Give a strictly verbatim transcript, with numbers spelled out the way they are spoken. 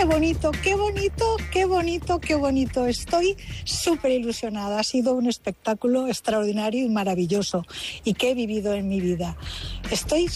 Qué bonito, qué bonito, qué bonito, qué bonito. Estoy súper ilusionada. Ha sido un espectáculo extraordinario y maravilloso y que he vivido en mi vida. Estoy